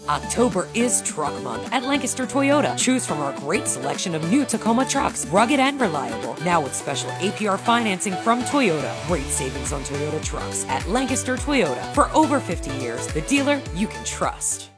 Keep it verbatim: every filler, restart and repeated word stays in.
October is Truck Month at Lancaster Toyota. Choose from our great selection of new Tacoma trucks, rugged and reliable. Now with special A P R financing from Toyota. Great savings on Toyota trucks at Lancaster Toyota. For over fifty years, the dealer you can trust.